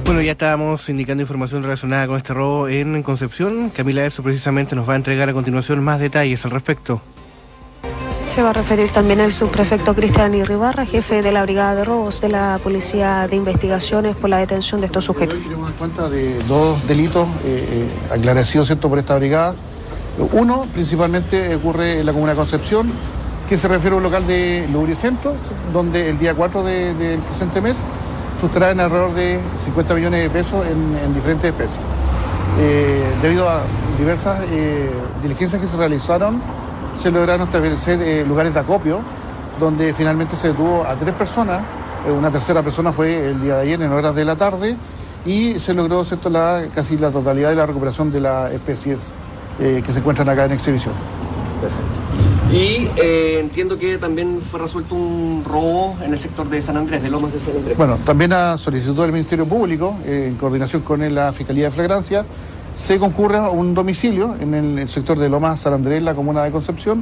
Bueno, ya estábamos indicando información relacionada con este robo en Concepción. Camila Erso precisamente nos va a entregar a continuación más detalles al respecto. Se va a referir también el subprefecto Cristian Irribarra, jefe de la Brigada de Robos de la Policía de Investigaciones por la detención de estos sujetos. Hoy tenemos en cuenta de dos delitos aclarados, ¿cierto?, por esta brigada. Uno, principalmente, ocurre en la comuna de Concepción, que se refiere a un local de Lubricentro, donde el día 4 del presente mes sustraen alrededor de 50 millones de pesos en diferentes especies. Debido a diversas diligencias que se realizaron, se lograron establecer lugares de acopio, donde finalmente se detuvo a 3 personas. Una tercera persona fue el día de ayer en horas de la tarde y se logró, ¿cierto?, casi la totalidad de la recuperación de las especies que se encuentran acá en exhibición. Perfecto. Y entiendo que también fue resuelto un robo en el sector de San Andrés, de Lomas de San Andrés. Bueno, también a solicitud del Ministerio Público, en coordinación con la Fiscalía de Flagrancia, se concurre a un domicilio en el sector de Lomas San Andrés, la comuna de Concepción,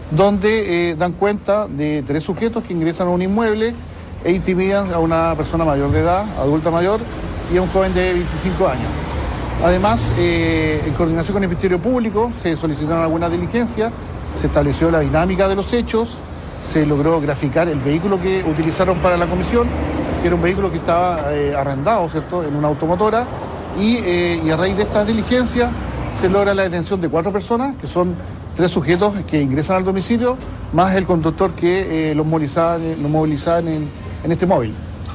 donde dan cuenta de 3 sujetos que ingresan a un inmueble e intimidan a una persona mayor de edad, adulta mayor, y a un joven de 25 años. Además, en coordinación con el Ministerio Público, se solicitaron algunas diligencias, se estableció la dinámica de los hechos, se logró graficar el vehículo que utilizaron para la comisión, que era un vehículo que estaba arrendado, ¿cierto?, en una automotora, y a raíz de esta diligencia se logra la detención de 4 personas, que son 3 sujetos que ingresan al domicilio, más el conductor que los movilizaba en este móvil.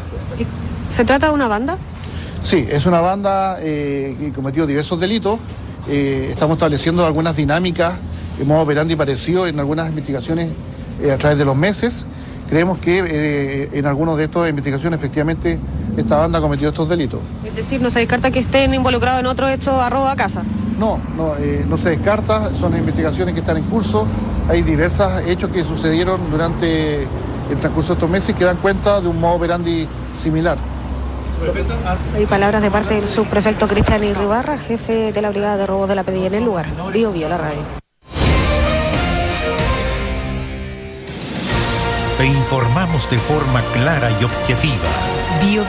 ¿Se trata de una banda? Sí, es una banda que cometió diversos delitos. Estamos estableciendo algunas dinámicas en modo operandi parecido en algunas investigaciones a través de los meses. Creemos que en algunas de estas investigaciones efectivamente esta banda cometió estos delitos. Es decir, ¿no se descarta que estén involucrados en otro hecho a robo a casa? No se descarta, son investigaciones que están en curso. Hay diversos hechos que sucedieron durante el transcurso de estos meses que dan cuenta de un modo operandi similar. Hay palabras de parte del subprefecto Cristian Irribarra, jefe de la Brigada de Robos de la PDI en el lugar. Bio la radio. Te informamos de forma clara y objetiva.